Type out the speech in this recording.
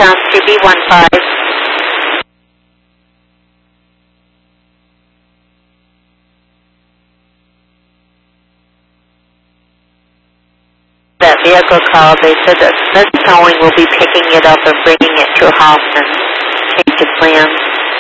southbound 2B15. That vehicle called, they said that Smith Towing will be picking it up and bringing it to Hoffman. Change of plans.